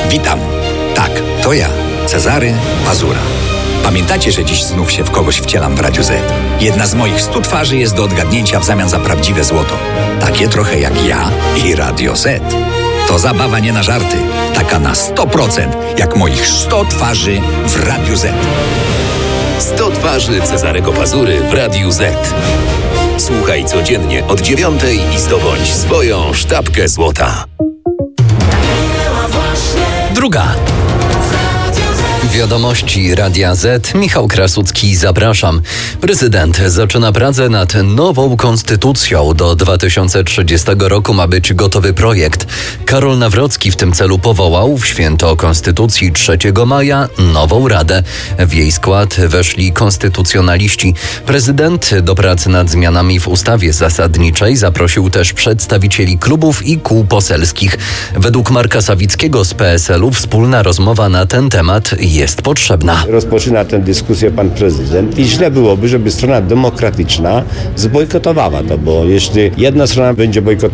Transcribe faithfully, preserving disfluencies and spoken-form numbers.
Witam. Tak, to ja, Cezary Pazura. Pamiętacie, że dziś znów się w kogoś wcielam w Radiu Z? Jedna z moich stu twarzy jest do odgadnięcia w zamian za prawdziwe złoto. Takie trochę jak ja i Radio Z. To zabawa nie na żarty. Taka na sto procent jak moich sto twarzy w Radiu Z. sto twarzy Cezarego Pazury w Radiu Z. Słuchaj codziennie od dziewiątej i zdobądź swoją sztabkę złota. Druga. Wiadomości Radia Z. Michał Krasucki, zapraszam. Prezydent zaczyna pracę nad nową konstytucją. Do dwa tysiące trzydziestego roku ma być gotowy projekt. Karol Nawrocki w tym celu powołał w święto Konstytucji trzeciego maja nową radę. W jej skład weszli konstytucjonaliści. Prezydent do pracy nad zmianami w ustawie zasadniczej zaprosił też przedstawicieli klubów i kół poselskich. Według Marka Sawickiego z P S L u wspólna rozmowa na ten temat jest potrzebna. Rozpoczyna tę dyskusję pan prezydent i źle byłoby, żeby strona demokratyczna zbojkotowała to, bo jeśli jedna strona będzie bojkotować